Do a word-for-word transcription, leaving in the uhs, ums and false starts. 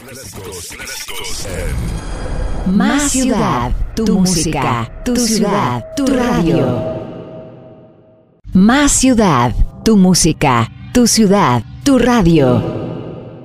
Clásicos, clásicos en Más ciudad, tu música, tu ciudad, tu radio. Más ciudad, tu música, tu ciudad, tu radio.